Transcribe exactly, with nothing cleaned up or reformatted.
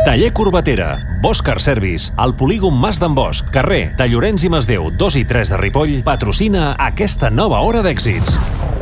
Taller Corbatera, Bosch Car Service, al polígon Mas d'en Bosch, carrer de Llorenç i Masdeu dos i tres de Ripoll, patrocina aquesta nova hora d'èxits.